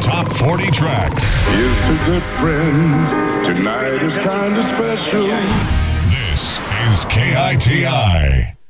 top 40 tracks. Here's to good friends. Tonight is kind of special. This is KITI.